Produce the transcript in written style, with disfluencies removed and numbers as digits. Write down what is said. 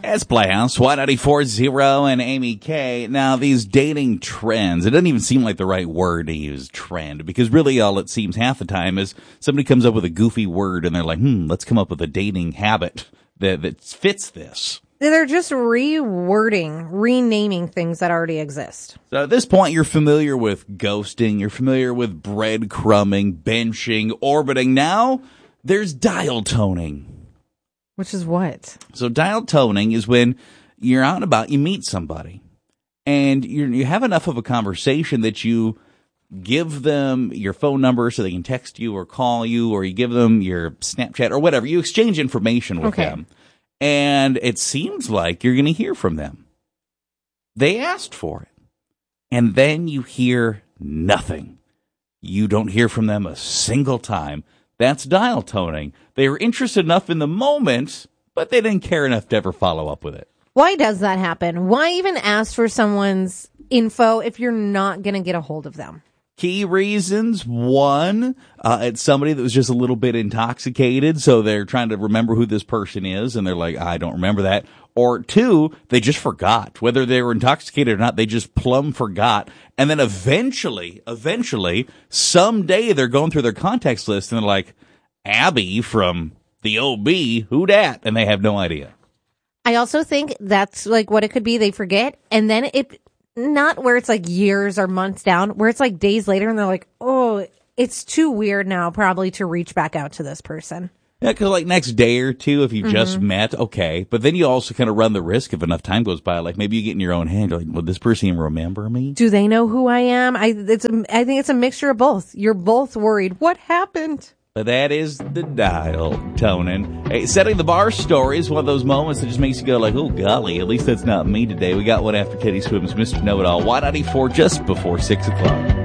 It's Playhouse, Y94.0 and Amy K. Now, these dating trends, it doesn't even seem like the right word to use, trend, because really all it seems half the time is somebody comes up with a goofy word and they're like, let's come up with a dating habit that fits this. They're just rewording, renaming things that already exist. So at this point, you're familiar with ghosting, you're familiar with breadcrumbing, benching, orbiting. Now, there's dial toning. Which is what? So dial toning is when you're out and about, you meet somebody, and you have enough of a conversation that you give them your phone number so they can text you or call you, or you give them your Snapchat or whatever. You exchange information with them, and it seems like you're going to hear from them. They asked for it, and then you hear nothing. You don't hear from them a single time. That's dial toning. They were interested enough in the moment, but they didn't care enough to ever follow up with it. Why does that happen? Why even ask for someone's info if you're not going to get a hold of them? Key reasons. One, it's somebody that was just a little bit intoxicated, so they're trying to remember who this person is, and they're like, I don't remember that. Or two, they just forgot. Whether they were intoxicated or not, they just plumb forgot. And then eventually, someday they're going through their contacts list, and they're like, Abby from the OB, who dat? And they have no idea. I also think that's like what it could be. They forget, and then it... Not where it's like years or months down, where it's like days later and they're like, oh, it's too weird now probably to reach back out to this person. Yeah, because like next day or two, if you just met, okay. But then you also kind of run the risk if enough time goes by, like maybe you get in your own head, you're like, will this person even remember me? Do they know who I am? I think it's a mixture of both. You're both worried. What happened? But that is the dial toning. Hey, setting the bar story is one of those moments that just makes you go like, oh, golly, at least that's not me today. We got one after Teddy Swims, Mr. Know-It-All, Y94 just before 6 o'clock.